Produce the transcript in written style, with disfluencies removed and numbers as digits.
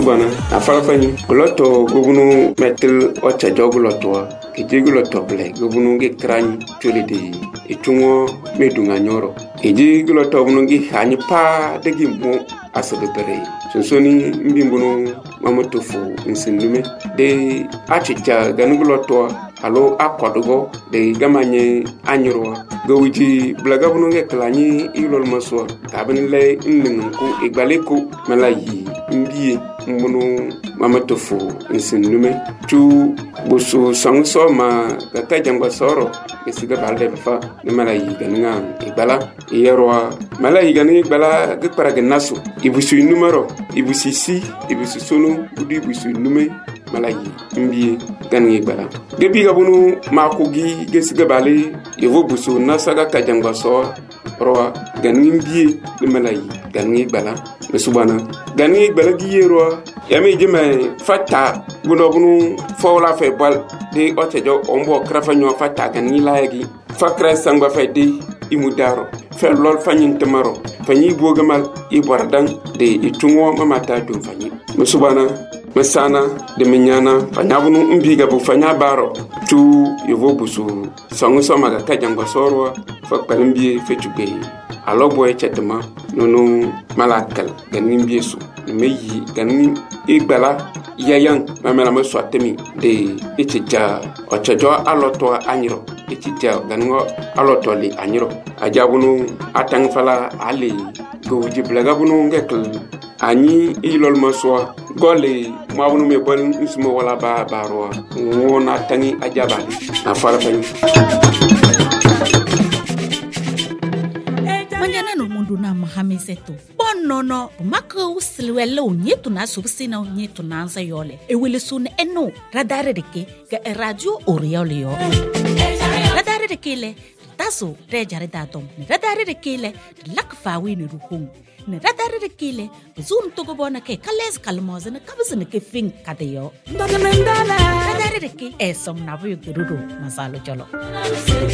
Musubana afalafani goloto gubunu metel ocha joguloto ejiguloto ble gubunu ge krani tolede etungo medunga nyoro ejiguloto bunu ge hani pa degi mo asebere sonsoni mbimbuno mamotofu nsindume de achicha ganuguloto alo akwadogo de gamanye anyro gowiji blaga bunu ge klani ilol maso tabinle nningu igbaleko malayi mbiye mbunu mamotofu nsindume tu busu sangso ma kaka jangwa soro esiga balde fa ne malayi ganinga igbala yerwa malayi ganinga igbala ge paraga naso ibusu numero ibusu si ibusu sonu budi ibusu nume malayi mbiye ganinga igbala gebi gabunu makugi gesiga bale yevo busu nasaga kajangwa so roa ganinga mbiye ne malayi ganinga igbala mesubana ganinga igbala gi yerwa yami jime fata bunu fawla fe bal de otejo ombo krafanyo fata ganinga layagi fakra sangba fe de imudaro fe lol fanyin tamaro fanyi bogamal ibardan de itungo mamata dum fanyi musubana masana de minyana fanyabunu umbiga bu fanya baro tu yevo busu sangu somaga kajangwa sorwa fakpalimbi fetugbe alobo echetema nono malakal ganin biesu meyi ganin igbala yayan mamela maswatemi de echeja ochejo aloto anyiro echeja ganingo aloto li anyiro ajabunu atang fala ali goji blagabunu ngekl ani ilol maswa gole mabunu me bon ismo wala ba baro wona tangi ajabali na fala fani na mahamiseto bonono maka usilwele unyetu na subsina unyetu na ansa yole ewele sun eno radare deke ga radio oriole yo radare deke le taso rejare datom radare deke le lakfawi ni ruhung ne radare deke le zun to gobona ke kales kalmoze na kabzene ke fin kadeyo radare deke esom na bu gururu masalo jolo